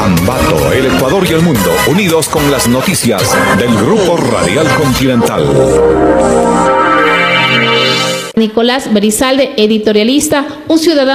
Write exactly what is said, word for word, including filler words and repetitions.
Ambato, el Ecuador y el mundo, unidos con las noticias del Grupo Radial Continental. Nicolás Berizalde, editorialista, un ciudadano